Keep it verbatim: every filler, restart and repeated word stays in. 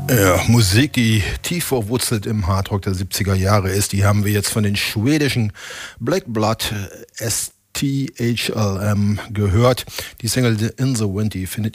Ja, Musik, die tief verwurzelt im Hardrock der siebziger Jahre ist, die haben wir jetzt von den schwedischen Black Blood S T H L M gehört. Die Single In the Wind, die findet